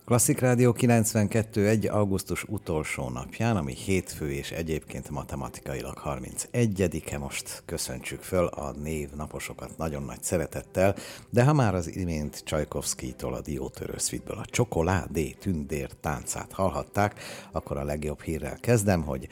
Klasszik Rádió 92.1. augusztus utolsó napján, ami hétfő és egyébként matematikailag 31-e, most köszöntsük föl a névnaposokat nagyon nagy szeretettel, de ha már az imént Csajkovszkijtól, a Diótörő Szvitből a Csokoládé tündér táncát hallhatták, akkor a legjobb hírrel kezdem, hogy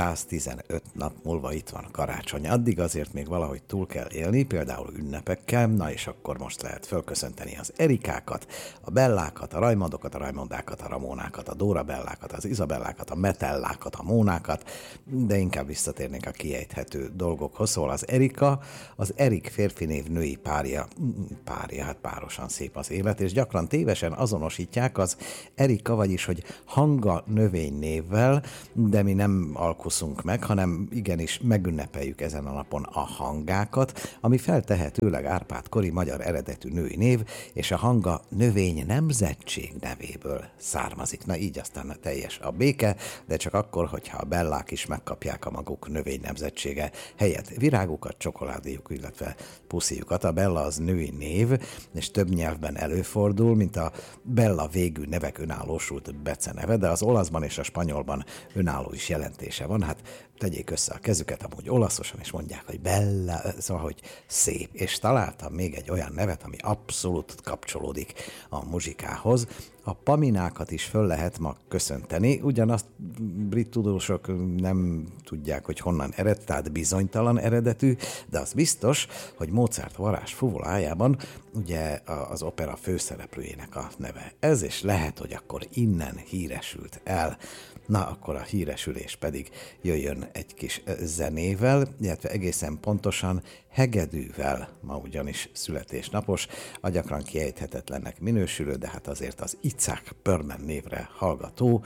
115 nap múlva itt van karácsony. Addig azért még valahogy túl kell élni, például ünnepekkel, na és akkor most lehet fölköszönteni az Erikákat, a Bellákat, a Rajmondokat, a Rajmondákat, a Ramónákat, a Dóra Bellákat, az Izabellákat, a Metellákat, a Mónákat, de inkább visszatérnék a kiejthető dolgokhoz. Szóval az Erika, az Erik férfinév női párja, hát párosan szép az élet, és gyakran tévesen azonosítják az Erika, vagyis hogy Hanga növénynévvel, de mi nem alkuszunk meg, hanem igenis megünnepeljük ezen a napon a hangákat, ami feltehetőleg Árpád-kori magyar eredetű női név, és a Hanga növény nemzetség nevéből származik. Na így aztán teljes a béke, de csak akkor, hogyha a Bellák is megkapják a maguk növény nemzetsége helyett virágukat, csokoládéjuk, illetve puszíjukat. A Bella az női név, és több nyelvben előfordul, mint a Bella végű nevek önállósult beceneve, de az olaszban és a spanyolban önálló is jelentése van. Hát tegyék össze a kezüket, amúgy olaszosan is mondják, hogy Bella, szóval, hogy szép. És találtam még egy olyan nevet, ami abszolút kapcsolódik a muzsikához. A Paminákat is föl lehet ma köszönteni, ugyanazt brit tudósok nem tudják, hogy honnan ered, tehát bizonytalan eredetű, de az biztos, hogy Mozart varázs fuvolájában ugye az opera főszereplőjének a neve. Ez is lehet, hogy akkor innen híresült el. Na, akkor a híresülés pedig jöjjön egy kis zenével, illetve egészen pontosan hegedűvel, ma ugyanis születésnapos, a gyakran kiejthetetlennek minősülő, de hát azért az Itzhak Perlman névre hallgató,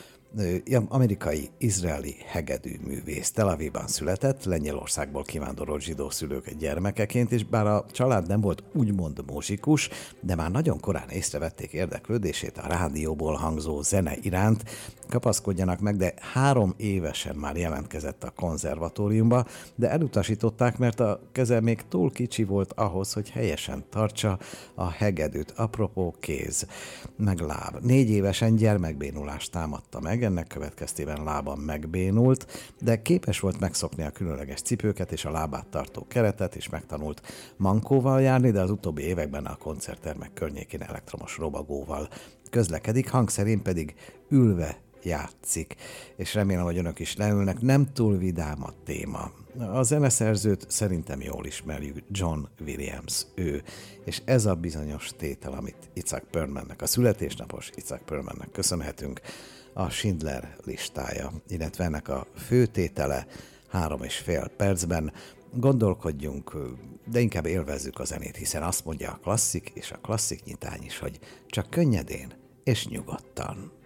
amerikai-izraeli hegedűművész. Tel Avivban született, Lengyelországból kivándorolt zsidó szülők gyermekeként, és bár a család nem volt úgymond muzsikus, de már nagyon korán észrevették érdeklődését a rádióból hangzó zene iránt, kapaszkodjanak meg, de 3 évesen már jelentkezett a konzervatóriumba, de elutasították, mert a keze még túl kicsi volt ahhoz, hogy helyesen tartsa a hegedűt. Apropó kéz, meg láb. 4 évesen gyermekbénulást támadta meg, ennek következtében lábam megbénult, de képes volt megszokni a különleges cipőket és a lábát tartó keretet, és megtanult mankóval járni, de az utóbbi években a koncerttermek környékén elektromos robagóval közlekedik, hangszerén pedig ülve játszik, és remélem, hogy önök is leülnek. Nem túl vidám a téma. A zeneszerzőt szerintem jól ismerjük, John Williams ő, és ez a bizonyos tétel, amit Itzhak Perlmannek, a születésnapos Itzhak Perlmannek köszönhetünk, a Schindler listája, illetve ennek a főtétele 3,5 percben. Gondolkodjunk, de inkább élvezzük a zenét, hiszen azt mondja a klasszik és a klasszik nyitány is, hogy csak könnyedén és nyugodtan.